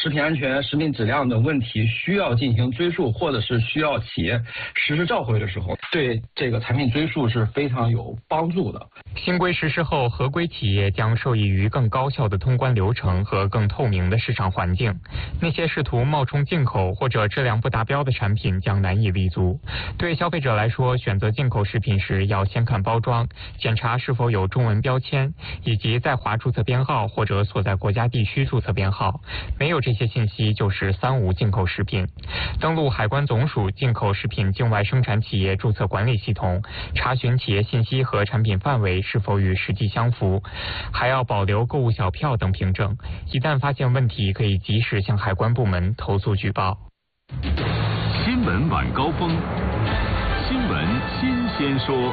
食品安全、食品质量等问题需要进行追溯，或者是需要企业实施召回的时候，对这个产品追溯是非常有帮助的。 新规实施后，合规企业将受益于更高效的通关流程和更透明的市场环境。那些试图冒充进口或者质量不达标的产品将难以立足。对消费者来说，选择进口食品时要先看包装，检查是否有中文标签，以及在华注册编号或者所在国家地区注册编号。没有这些信息就是3无进口食品。登录海关总署进口食品境外生产企业注册管理系统，查询企业信息和产品范围是否与实际相符，还要保留购物小票等凭证。一旦发现问题，可以及时向海关部门投诉举报。 新闻晚高峰，新闻新鲜说。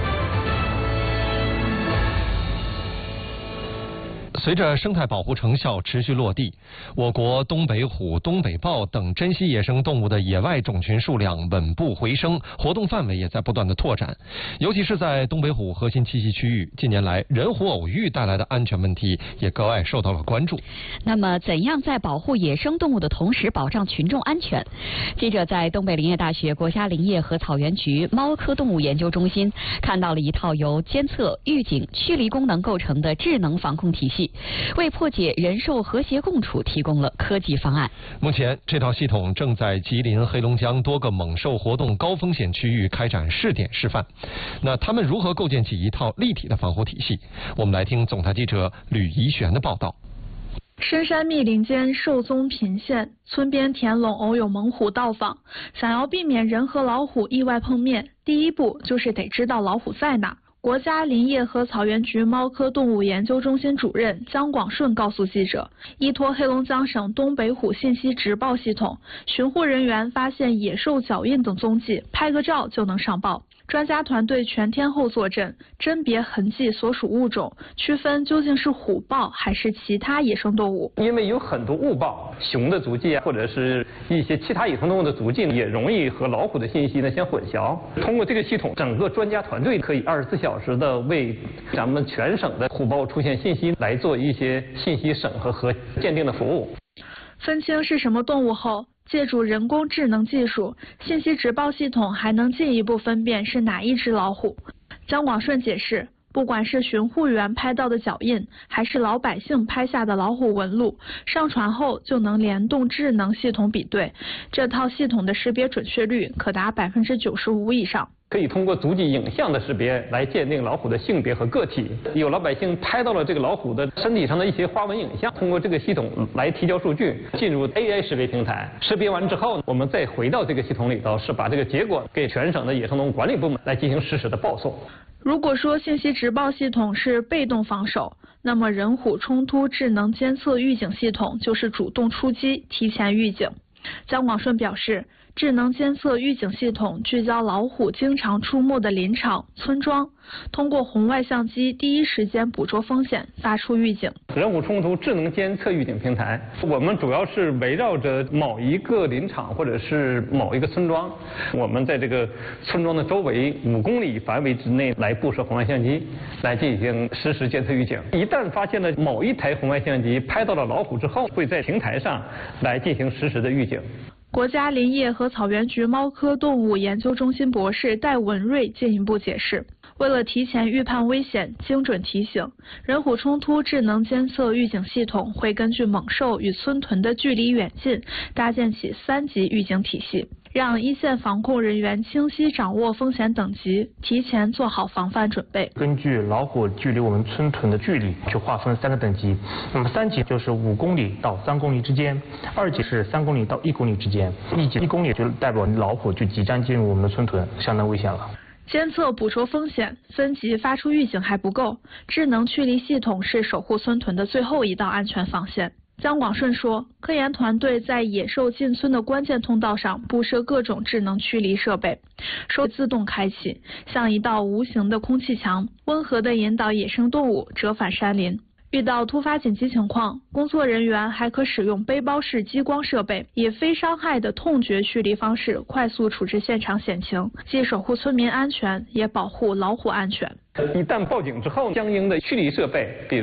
随着生态保护成效持续落地，我国东北虎、东北豹等珍稀野生动物的野外种群数量稳步回升，活动范围也在不断的拓展。尤其是在东北虎核心栖息区域，近年来人虎偶遇带来的安全问题也格外受到了关注。 那么，怎样在保护野生动物的同时保障群众安全？记者在东北林业大学国家林业和草原局猫科动物研究中心看到了一套由监测、预警、驱离功能构成的智能防控体系，为破解人兽和谐共处提供了科技方案。 目前，这套系统正在吉林、黑龙江多个猛兽活动高风险区域开展试点示范。那他们如何构建起一套立体的防护体系？我们来听总台记者吕怡璇的报道。 深山密林间兽踪频现，村边田垄偶有猛虎到访。想要避免人和老虎意外碰面，第一步就是得知道老虎在哪。国家林业和草原局猫科动物研究中心主任姜广顺告诉记者，依托黑龙江省东北虎信息直报系统，巡护人员发现野兽脚印等踪迹，拍个照就能上报。专家团队全天候坐镇，甄别痕迹所属物种，区分究竟是虎豹还是其他野生动物。 因为有很多误报，熊的足迹啊，或者是一些其他野生动物的足迹，也容易和老虎的信息呢相混淆。通过这个系统，整个专家团队可以24小时的为咱们全省的虎豹出现信息来做一些信息审核和鉴定的服务。 分清是什么动物后，借助人工智能技术，信息直报系统还能进一步分辨是哪一只老虎。姜广顺解释，不管是巡护员拍到的脚印，还是老百姓拍下的老虎纹路，上传后就能联动智能系统比对，这套系统的识别准确率可达95%以上。 可以通过足迹影像的识别来鉴定老虎的性别和个体。有老百姓拍到了这个老虎的身体上的一些花纹影像，通过这个系统来提交数据，进入 AI 识别平台。识别完之后，我们再回到这个系统里头，是把这个结果给全省的野生动物管理部门来进行实时的报送。 如果说信息直报系统是被动防守，那么人虎冲突智能监测预警系统就是主动出击，提前预警。姜广顺表示，智能监测预警系统聚焦老虎经常出没的林场、村庄，通过红外相机第一时间捕捉风险，发出预警。 人虎冲突智能监测预警平台，我们主要是围绕着某一个林场或者是某一个村庄，我们在这个村庄的周围5公里范围之内来布设红外相机，来进行实时监测预警。一旦发现了某一台红外相机拍到了老虎之后，会在平台上来进行实时的预警。 国家林业和草原局猫科动物研究中心博士戴文瑞进一步解释，为了提前预判危险、精准提醒，人虎冲突智能监测预警系统会根据猛兽与村屯的距离远近，搭建起3级预警体系，让一线防控人员清晰掌握风险等级，提前做好防范准备。 根据老虎距离我们村屯的距离去划分3个等级，那么3级就是5公里到3公里之间，2级是3公里到1公里之间，1级1公里就代表老虎就即将进入我们的村屯，相当危险了。 监测捕捉风险，分级发出预警还不够，智能驱离系统是守护村屯的最后一道安全防线。姜广顺说，科研团队在野兽进村的关键通道上布设各种智能驱离设备，收自动开启，像一道无形的空气墙，温和地引导野生动物折返山林。遇到突发紧急情况，工作人员还可使用背包式激光设备，以非伤害的痛觉驱离方式快速处置现场险情，既守护村民安全，也保护老虎安全。 一旦报警之后，相应的驱离设备，比如